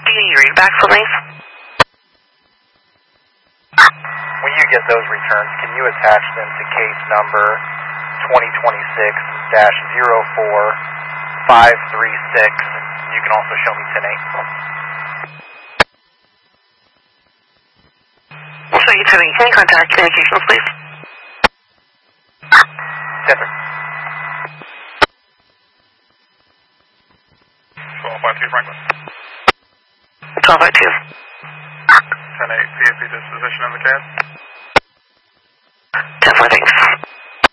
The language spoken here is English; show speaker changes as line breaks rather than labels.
Do you need readbacks on these?
When you get those returns, can you attach them to case number 2026-04536? You can also show me 10-8.
We'll show you 10-8. Can you contact communications, please?
10-3.
1252 Franklin.
1252.
10-8 PFP disposition of the cab.